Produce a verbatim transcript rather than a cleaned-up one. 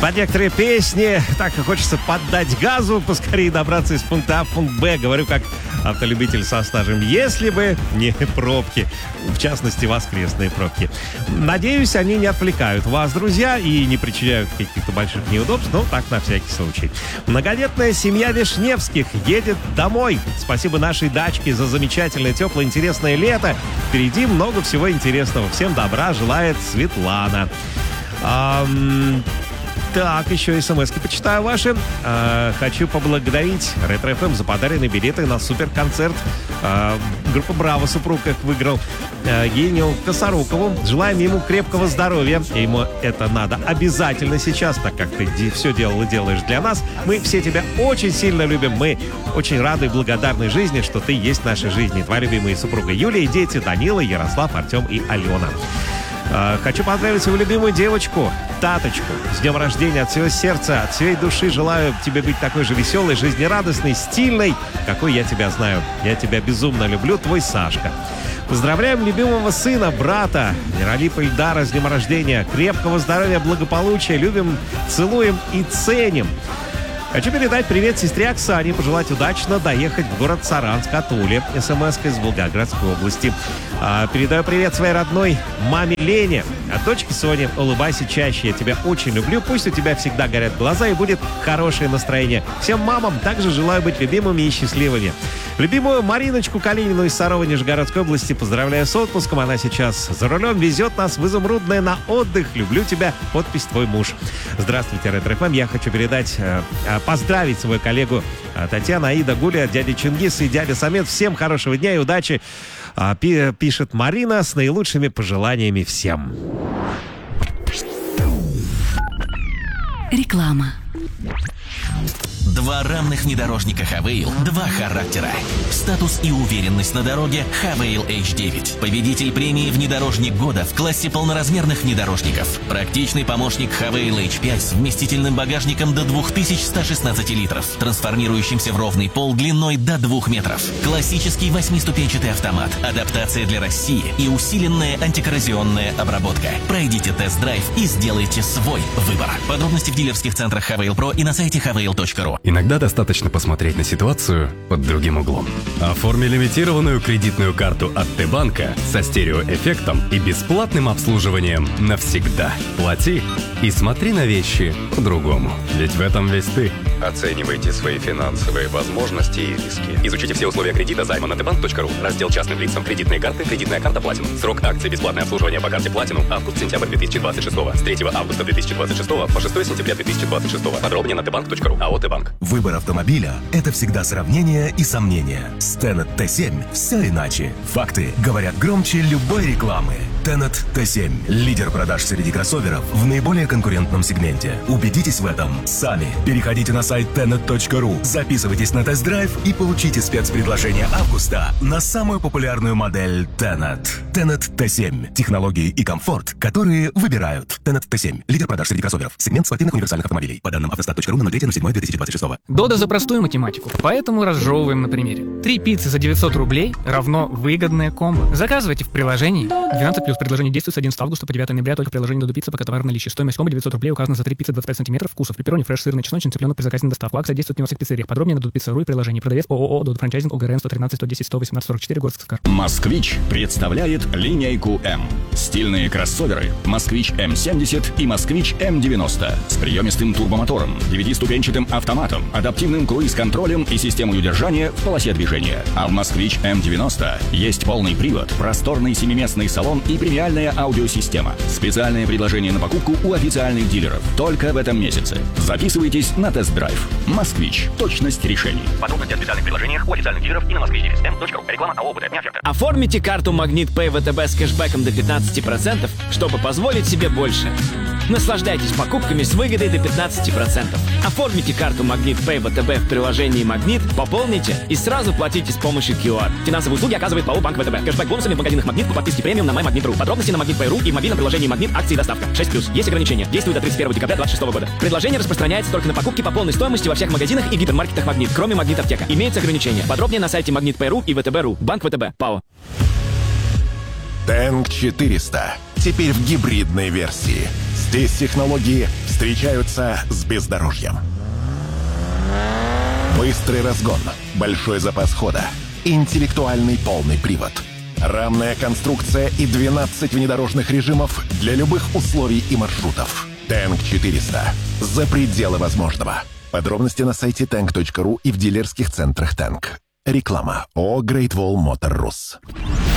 Под некоторые песни так и хочется поддать газу, поскорее добраться из пункта А в пункт Б. Говорю как автолюбитель со стажем. Если бы не пробки, в частности, воскресные пробки. Надеюсь, они не отвлекают вас, друзья, и не причиняют каких-то больших неудобств, но так на всякий случай. Многодетная семья Вишневских едет домой. Спасибо нашей дачке за замечательное, теплое, интересное лето. Впереди много всего интересного. Всем добра желает Светлана. Ам... Так, еще смс-ки почитаю ваши. Э, хочу поблагодарить Ретро-эф эм за подаренные билеты на суперконцерт. Э, группа «Браво», супруг их выиграл. Э, Евгению Косорукову. Желаем ему крепкого здоровья. И ему это надо обязательно сейчас, так как ты все делал и делаешь для нас. Мы все тебя очень сильно любим. Мы очень рады и благодарны жизни, что ты есть в нашей жизни. Твоя любимая супруга Юлия и дети Данила, Ярослав, Артем и Алена. Хочу поздравить свою любимую девочку, Таточку, с днем рождения от всего сердца, от всей души. Желаю тебе быть такой же веселой, жизнерадостной, стильной, какой я тебя знаю. Я тебя безумно люблю, твой Сашка. Поздравляем любимого сына, брата, Миралипа Ильдара с днем рождения. Крепкого здоровья, благополучия. Любим, целуем и ценим. Хочу передать привет сестре Оксане, пожелать удачно доехать в город Саранск от Ули. СМС-ка из Волгоградской области. А, передаю привет своей родной маме Лене, от дочки Соне. Улыбайся чаще, я тебя очень люблю. Пусть у тебя всегда горят глаза и будет хорошее настроение. Всем мамам также желаю быть любимыми и счастливыми. Любимую Мариночку Калинину из Сарова Нижегородской области поздравляю с отпуском. Она сейчас за рулем везет нас в Изумрудное на отдых. Люблю тебя. Подпись твой муж. Здравствуйте, Ретро-эф эм. Я хочу передать, э, поздравить свою коллегу э, Татьяну, Аида, Гуля, дядя Чингис и дядя Самет. Всем хорошего дня и удачи. Э, пи- пишет Марина с наилучшими пожеланиями всем. Реклама. Два равных внедорожника Хавейл, два характера. Статус и уверенность на дороге Хавейл эйч девять. Победитель премии «Внедорожник года» в классе полноразмерных внедорожников. Практичный помощник Хавейл эйч пять с вместительным багажником до две тысячи сто шестнадцать литров, трансформирующимся в ровный пол длиной до двух метров. Классический восьмиступенчатый автомат, адаптация для России и усиленная антикоррозионная обработка. Пройдите тест-драйв и сделайте свой выбор. Подробности в дилерских центрах Хавейл Про и на сайте хавейл точка ру. Иногда достаточно посмотреть на ситуацию под другим углом. Оформи лимитированную кредитную карту от Т-банка со стереоэффектом и бесплатным обслуживанием навсегда. Плати и смотри на вещи по-другому. Ведь в этом весь ты. Оценивайте свои финансовые возможности и риски. Изучите все условия кредита займа на тэ банк точка ру. Раздел частным лицам. Кредитные карты. Кредитная карта Platinum. Срок акции бесплатное обслуживание по карте Platinum. Август-сентябрь две тысячи двадцать шестого. С третьего августа две тысячи двадцать шестого по шестое сентября две тысячи двадцать шестого. Подробнее на тэ банк точка ру. АО «Т-банк». Выбор автомобиля – это всегда сравнение и сомнения. С Tenet тэ семь все иначе. Факты говорят громче любой рекламы. Tenet тэ семь – лидер продаж среди кроссоверов в наиболее конкурентном сегменте. Убедитесь в этом сами. Переходите на сайт тенет точка ру, записывайтесь на тест-драйв и получите спецпредложение августа на самую популярную модель Tenet. Tenet тэ семь – технологии и комфорт, которые выбирают. Tenet тэ семь – лидер продаж среди кроссоверов. Сегмент спортивных универсальных автомобилей. По данным автостат точка ру на ноль третьего седьмого две тысячи двадцать шестого. Дода за простую математику, поэтому разжевываем на примере. Три пиццы за девятьсот рублей равно выгодное комбо. Заказывайте в приложении. двенадцать плюс предложение действует с одиннадцатого августа по девятого ноября только в приложении Dodo Pizza, пока товар в наличии. Стоимость комбо девятьсот рублей указана за три пиццы двадцать пять сантиметров вкусов. Пепперони, фреш, сырный, чесночный, цыпленок при заказе на доставку. Акция действует не во всех пиццериях. Подробнее на dodo pizza точка ру и приложении. Продавец ООО Dodo Франчайзинг ОГРН сто тринадцать сто десять сто восемнадцать сорок четыре, город Сыскар. Москвич представляет линейку М. Стильные кроссоверы Москвич эм семьдесят и Москвич эм девяносто с приемистым турбомотором, девятиступенчатым автоматом, адаптивным круиз-контролем и системой удержания в полосе движения. А в Москвич эм девяносто есть полный привод, просторный семиместный салон и премиальная аудиосистема. Специальное предложение на покупку у официальных дилеров только в этом месяце. Записывайтесь на тест-драйв. Москвич. Точность решений. Подробности о специальных предложениях у официальных дилеров и на москвич девять эм точка ру. Реклама АО БТ. Не оферта. Оформите карту Магнит Пэй ВТБ с кэшбэком до пятнадцати процентов, чтобы позволить себе больше. Наслаждайтесь покупками с выгодой до пятнадцати процентов. Оформите карту Магнит Пэй ВТБ в приложении Магнит, пополните и сразу платите с помощью ку ар. Финансовые услуги оказывает ПАО Банк ВТБ. Кэшбэк бонусами в магазинах Магнит по подписке премиум на MyMagnet точка ру. Подробности на магнит точка ру и в мобильном приложении Магнит. Акции и доставка. шесть плюс. Есть ограничения. Действует до тридцать первого декабря две тысячи двадцать шестого года. Предложение распространяется только на покупки по полной стоимости во всех магазинах и гипермаркетах Магнит, кроме Магнит Аптека. Имеются ограничения. Подробнее на сайте магнит точка ру и вэ тэ бэ точка ру. Банк ВТБ. ПАО. Тэнк четыреста. теперь в гибридной версии. Здесь технологии встречаются с бездорожьем. Быстрый разгон, большой запас хода, интеллектуальный полный привод, рамная конструкция и двенадцать внедорожных режимов для любых условий и маршрутов. Тэнк четыреста. За пределы возможного. Подробности на сайте тэнк точка ру и в дилерских центрах Тэнк. Реклама. ООО Great Wall Motor Rus.